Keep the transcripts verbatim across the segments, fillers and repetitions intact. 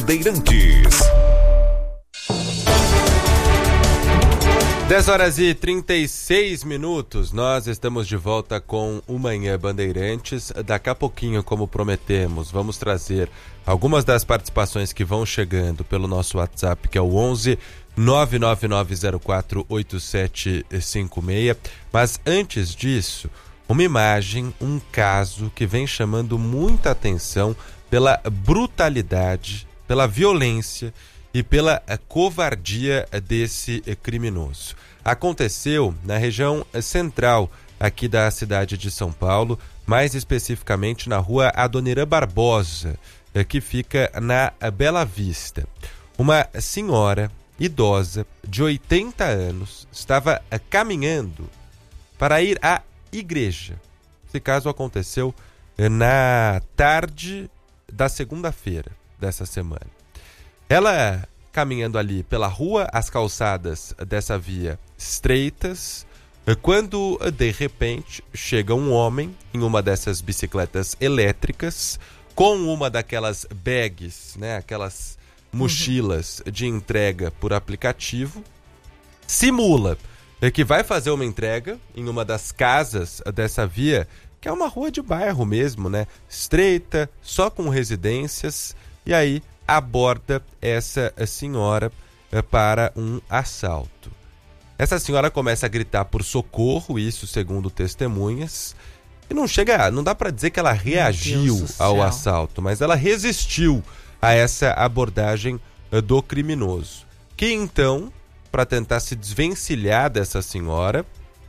Bandeirantes. dez horas e trinta e seis minutos, nós estamos de volta com o Manhã Bandeirantes. Daqui a pouquinho, como prometemos, vamos trazer algumas das participações que vão chegando pelo nosso WhatsApp, que é o onze nove nove nove zero quatro oito sete cinco seis. Mas antes disso, uma imagem, um caso que vem chamando muita atenção pela brutalidade, pela violência e pela covardia desse criminoso. Aconteceu na região central aqui da cidade de São Paulo, mais especificamente na rua Adoniran Barbosa, que fica na Bela Vista. Uma senhora idosa de oitenta anos estava caminhando para ir à igreja. Esse caso aconteceu na tarde da segunda-feira dessa semana. Ela caminhando ali pela rua, as calçadas dessa via estreitas, quando de repente chega um homem em uma dessas bicicletas elétricas com uma daquelas bags, né, aquelas mochilas uhum. de entrega por aplicativo, simula que vai fazer uma entrega em uma das casas dessa via, que é uma rua de bairro mesmo, né, estreita, só com residências, e aí aborda essa senhora para um assalto. Essa senhora começa a gritar por socorro, isso segundo testemunhas, e não chega, não dá para dizer que ela reagiu ao assalto, mas ela resistiu a essa abordagem do criminoso, que então, para tentar se desvencilhar dessa senhora,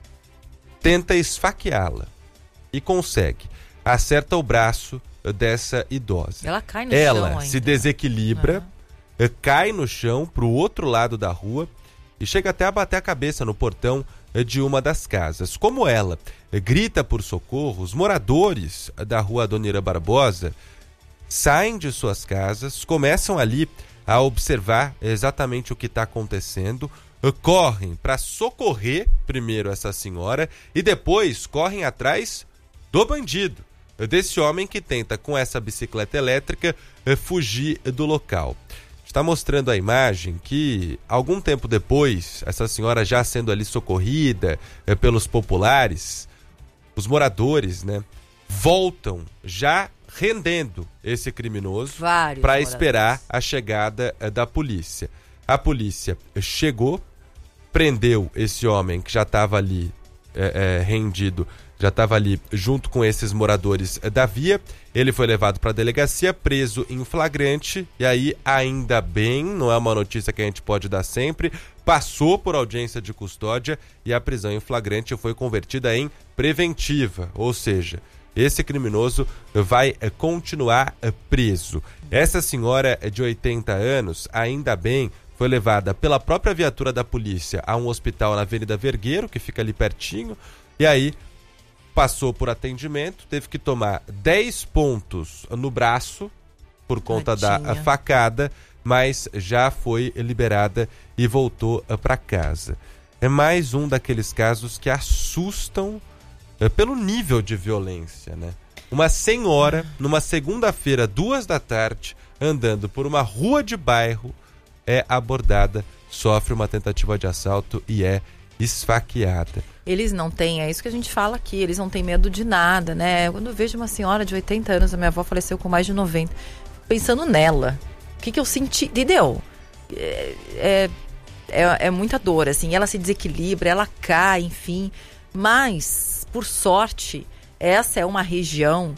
tenta esfaqueá-la e consegue. Acerta o braço dessa idosa. Ela cai no Ela chão ainda. se desequilibra, ah. cai no chão para o outro lado da rua e chega até a bater a cabeça no portão de uma das casas. Como ela grita por socorro, os moradores da rua Adoniran Barbosa saem de suas casas, começam ali a observar exatamente o que está acontecendo, correm para socorrer primeiro essa senhora e depois correm atrás do bandido, desse homem que tenta com essa bicicleta elétrica fugir do local. Está mostrando a imagem que algum tempo depois, essa senhora já sendo ali socorrida pelos populares, os moradores, né, voltam já rendendo esse criminoso para esperar a chegada da polícia. A polícia chegou, prendeu esse homem que já estava ali é, é, rendido, já estava ali junto com esses moradores da via. Ele foi levado para a delegacia, preso em flagrante, e aí, ainda bem, não é uma notícia que a gente pode dar sempre, passou por audiência de custódia e a prisão em flagrante foi convertida em preventiva, ou seja, esse criminoso vai continuar preso. Essa senhora de oitenta anos, ainda bem, foi levada pela própria viatura da polícia a um hospital na Avenida Vergueiro, que fica ali pertinho, e aí passou por atendimento, teve que tomar dez pontos no braço por conta Tadinha. da facada, mas já foi liberada e voltou para casa. É mais um daqueles casos que assustam pelo nível de violência, né? Uma senhora, numa segunda-feira, duas da tarde, andando por uma rua de bairro, é abordada, sofre uma tentativa de assalto e é esfaqueada. Eles não têm, é isso que a gente fala aqui, eles não têm medo de nada, né? Quando eu vejo uma senhora de oitenta anos, a minha avó faleceu com mais de noventa, pensando nela, o que que eu senti, entendeu? É, é, é, é muita dor, assim, ela se desequilibra, ela cai, enfim, mas, por sorte, essa é uma região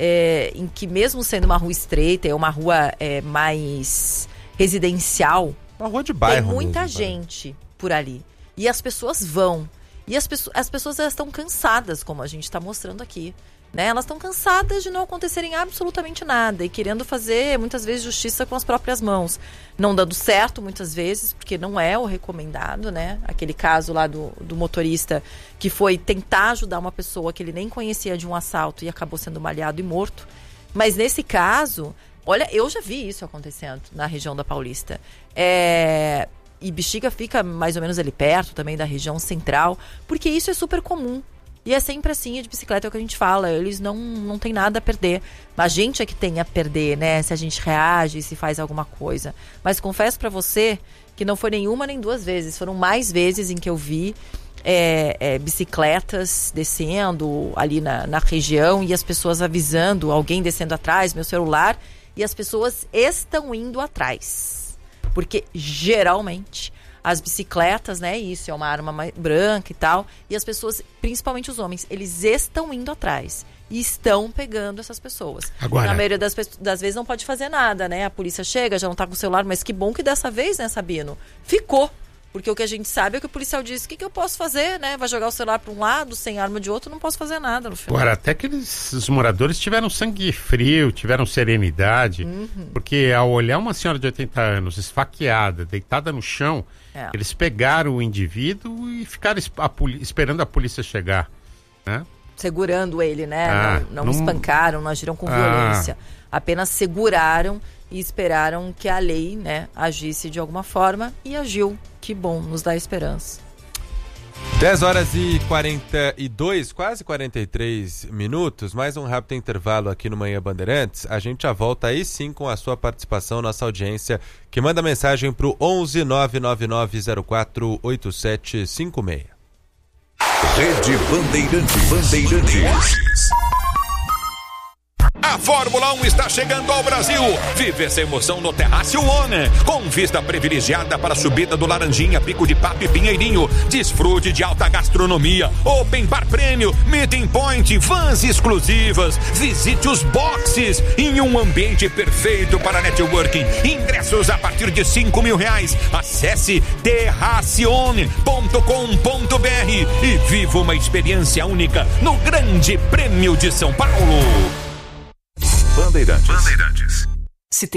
é, em que, mesmo sendo uma rua estreita, é uma rua é, mais residencial, uma rua de bairro, tem muita mesmo, gente pai. por ali. E as pessoas vão. E as, pessoas, as pessoas elas estão cansadas, como a gente está mostrando aqui. Né? Elas estão cansadas de não acontecerem absolutamente nada e querendo fazer, muitas vezes, justiça com as próprias mãos. Não dando certo, muitas vezes, porque não é o recomendado, né? Aquele caso lá do, do motorista que foi tentar ajudar uma pessoa que ele nem conhecia de um assalto e acabou sendo baleado e morto. Mas nesse caso, olha, eu já vi isso acontecendo na região da Paulista. É... E Bexiga fica mais ou menos ali perto também da região central, porque isso é super comum. E é sempre assim, de bicicleta é o que a gente fala, eles não, não tem nada a perder. A gente é que tem a perder, né? Se a gente reage, se faz alguma coisa. Mas confesso pra você que não foi nenhuma nem duas vezes, foram mais vezes em que eu vi é, é, bicicletas descendo ali na, na região e as pessoas avisando, alguém descendo atrás, meu celular, e as pessoas estão indo atrás. Porque geralmente as bicicletas, né, isso é uma arma mais branca e tal, e as pessoas, principalmente os homens, eles estão indo atrás e estão pegando essas pessoas. Agora, na maioria das, das vezes não pode fazer nada, né? A polícia chega, já não tá com o celular, mas que bom que dessa vez, né, Sabino? Ficou. Porque o que a gente sabe é que o policial diz, o que, que eu posso fazer, né? Vai jogar o celular para um lado, sem arma de outro, não posso fazer nada no final. Agora, até que eles, os moradores tiveram sangue frio, tiveram serenidade, uhum. porque ao olhar uma senhora de oitenta anos esfaqueada, deitada no chão, é. eles pegaram o indivíduo e ficaram a poli- esperando a polícia chegar, né? Segurando ele, né? Ah, não, não, não espancaram, não agiram com ah. violência. Apenas seguraram e esperaram que a lei, né, agisse de alguma forma e agiu. Que bom, nos dá esperança. dez horas e quarenta e dois, quase quarenta e três minutos. Mais um rápido intervalo aqui no Manhã Bandeirantes. A gente já volta aí sim com a sua participação, nossa audiência, que manda mensagem para o onze nove nove nove zero quatro oito sete cinco seis. Rede Bandeirantes. Bandeirantes. A Fórmula um está chegando ao Brasil. Vive essa emoção no Terrácio One, com vista privilegiada para a subida do Laranjinha, Pico de Papo e Pinheirinho. Desfrute de alta gastronomia, open bar prêmio, meeting point, vans exclusivas. Visite os boxes em um ambiente perfeito para networking. Ingressos a partir de cinco mil reais. Acesse terracione ponto com ponto br e viva uma experiência única no Grande Prêmio de São Paulo. Bandeirantes. Bandeirantes.